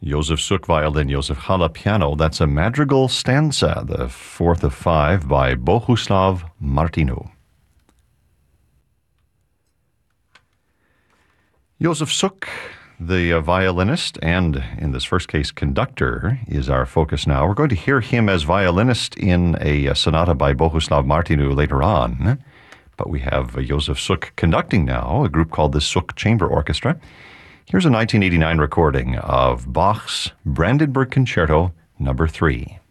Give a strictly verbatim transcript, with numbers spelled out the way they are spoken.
Josef Suk violin, Josef Hala piano. That's a madrigal stanza, the fourth of five by Bohuslav Martinu. Josef Suk, the uh, violinist and, in this first case, conductor, is our focus now. We're going to hear him as violinist in a, a sonata by Bohuslav Martinu later on. But we have uh, Josef Suk conducting now, a group called the Suk Chamber Orchestra. Here's a nineteen eighty-nine recording of Bach's Brandenburg Concerto number three.